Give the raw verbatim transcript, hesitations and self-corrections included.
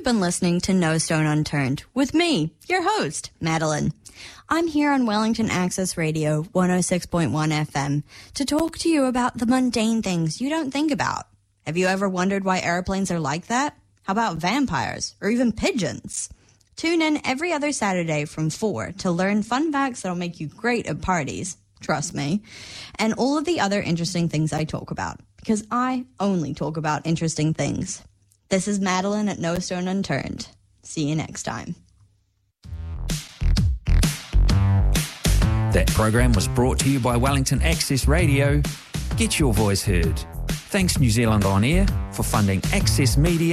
You've been listening to No Stone Unturned with me, your host, Madeline. I'm here on Wellington Access Radio one oh six point one F M to talk to you about the mundane things you don't think about. Have you ever wondered why airplanes are like that? How about vampires or even pigeons? Tune in every other Saturday from four to learn fun facts that'll make you great at parties, trust me, and all of the other interesting things I talk about, because I only talk about interesting things. This is Madeline at No Stone Unturned. See you next time. That program was brought to you by Wellington Access Radio. Get your voice heard. Thanks New Zealand On Air for funding Access Media